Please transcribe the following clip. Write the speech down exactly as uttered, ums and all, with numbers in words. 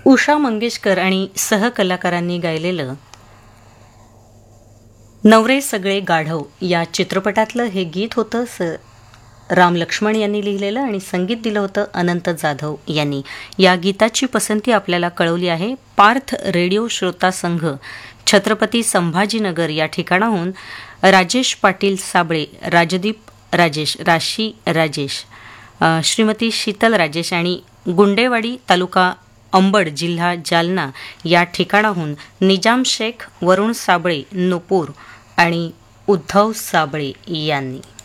उषा मंगेशकर आणि सहकलाकारांनी गायलेलं नवरे सगळे गाढव या चित्रपटातलं हे गीत होतं. स राम लक्ष्मण यांनी लिहिलेलं आणि संगीत दिलं होतं अनंत जाधव यांनी. या गीताची पसंती आपल्याला कळवली आहे पार्थ रेडिओ श्रोता संघ छत्रपती संभाजीनगर या ठिकाणाहून राजेश पाटील साबळे, राजदीप राजेश, राशी राजेश, श्रीमती शीतल राजेश आणि गुंडेवाडी तालुका अंबड जिल्हा जालना या ठिकाणाहून निजाम शेख, वरुण साबळे, नुपूर आणि उद्धव साबळे यांनी.